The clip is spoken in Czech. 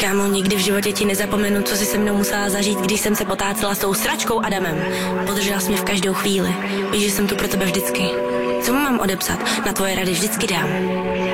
Kámo, nikdy v životě ti nezapomenu, co jsi se mnou musela zažít, když jsem se potácela s tou sračkou Adamem. Podržela jsi mě v každou chvíli. Víš, že jsem tu pro tebe vždycky. Co mu mám odepsat? Na tvoje rady vždycky dám.